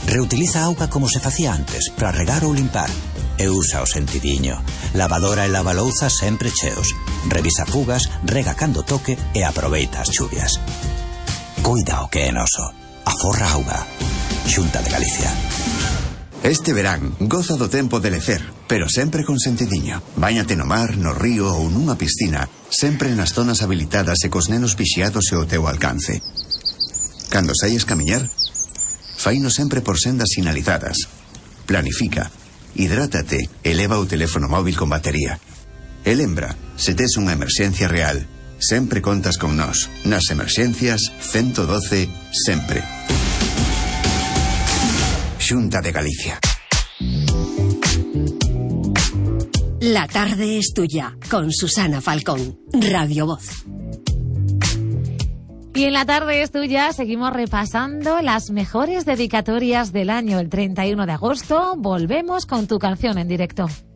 Reutiliza a auga como se facía antes, para regar ou limpar. E usa o sentidiño. Lavadora e lavalouza sempre cheos. Revisa fugas, rega cando toque e aproveita as chuvias. Cuida o que é noso. Aforra auga. Xunta de Galicia. Este verán, goza do tempo de lecer, pero sempre con sentidiño. Báñate no mar, no río ou nunha piscina, sempre nas zonas habilitadas e cos nenos vixiados e ao teu alcance. Cando saies camiñar, faino sempre por sendas sinalizadas. Planifica, hidrátate e leva o teléfono móvil con batería. E lembra, se tes unha emerxencia real, sempre contas con nós. Nas emerxencias, 112, sempre. Xunta de Galicia. La tarde es tuya, con Susana Falcón, Radio Voz. Y en la tarde es tuya seguimos repasando las mejores dedicatorias del año. El 31 de agosto volvemos con tu canción en directo.